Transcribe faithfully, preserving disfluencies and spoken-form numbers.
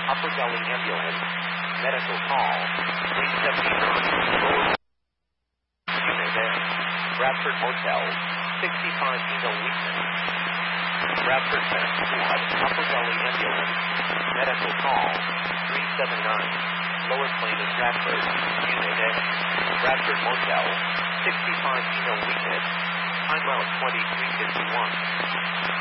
Upper Gully Ambulance. Medical call. three seventy-nine. Unit. Bradford Motel. sixty-five Eagle Wheaton. Bradford Medical Squad. Upper Gully Ambulance. Medical call. three seventy-nine. Lower Plain of Bradford. Unit. Bradford Motel. sixty-five Eagle Wheaton. Time out twenty-three fifty-one.